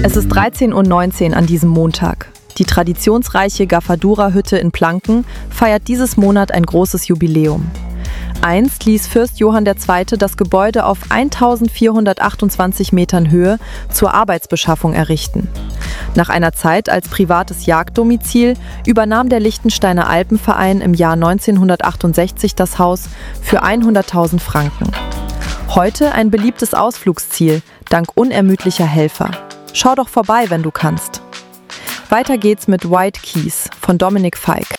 Es ist 13:19 Uhr an diesem Montag. Die traditionsreiche Gafadura-Hütte in Planken feiert dieses Monat ein großes Jubiläum. Einst ließ Fürst Johann II. Das Gebäude auf 1428 Metern Höhe zur Arbeitsbeschaffung errichten. Nach einer Zeit als privates Jagddomizil übernahm der Liechtensteiner Alpenverein im Jahr 1968 das Haus für 100.000 Franken. Heute ein beliebtes Ausflugsziel, dank unermüdlicher Helfer. Schau doch vorbei, wenn du kannst. Weiter geht's mit White Keys von Dominic Fike.